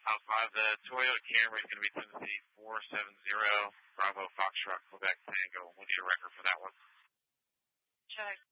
The Toyota Camry is going to be Tennessee 470 Bravo Foxtrot Quebec Tango. We'll need a record for that one. Check.